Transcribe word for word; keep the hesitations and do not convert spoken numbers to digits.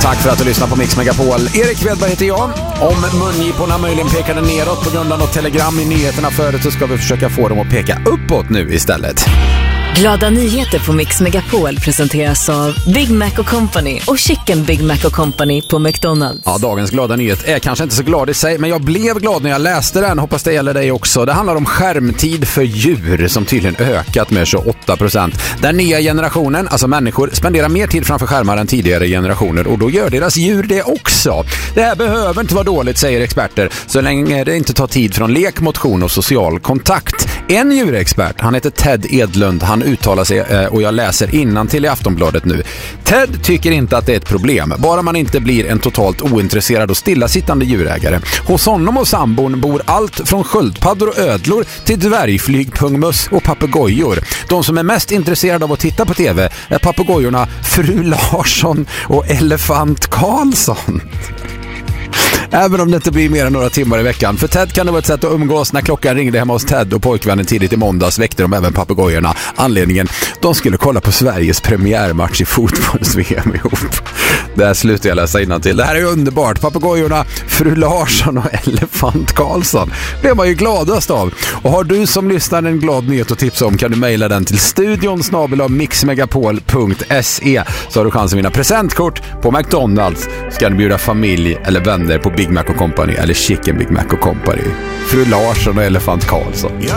Tack för att du lyssnar på Mix Megapol. Erik Wedberg heter jag. Om mungiporna möjligen pekade neråt på grund av något telegram i nyheterna förut så ska vi försöka få dem att peka uppåt nu istället. Glada nyheter på Mix Megapol presenteras av Big Mac och Company och Chicken Big Mac och Company på McDonald's. Ja, dagens glada nyhet är kanske inte så glad i sig, men jag blev glad när jag läste den. Hoppas det gäller dig också. Det handlar om skärmtid för djur som tydligen ökat med tjugoåtta procent. Den nya generationen, alltså människor, spenderar mer tid framför skärmar än tidigare generationer och då gör deras djur det också. Det här behöver inte vara dåligt, säger experter, så länge det inte tar tid från lek, motion och social kontakt. En djurexpert, han heter Ted Edlund, han uttalar sig och jag läser innantill i Aftonbladet nu. Ted tycker inte att det är ett problem, bara man inte blir en totalt ointresserad och stillasittande djurägare. Hos honom och sambon bor allt från sköldpaddor och ödlor till dvärgflygpungmöss och papegojor. De som är mest intresserade av att titta på tv är papegojorna Fru Larsson och Elefant Karlsson. Även om det inte blir mer än några timmar i veckan. För Ted kan det vara ett sätt att umgås. När klockan ringde hemma hos Ted och pojkvännen tidigt i måndags väckte de även papegojorna. Anledningen, de skulle kolla på Sveriges premiärmatch i fotbolls-V M ihop. Där slutar jag läsa innantill. Det här är underbart. Papegojorna Fru Larsson och Elefant Karlsson. Det är man ju gladast av. Och har du som lyssnar en glad nyhet att tipsa om kan du mejla den till studion snabel-a mixmegapol punkt se så har du chans att vinna presentkort på McDonald's. Ska du bjuda familj eller vänner på Big Mac och Company eller Chicken Big Mac och Company. Fru Larsson och Elefant Karlsson.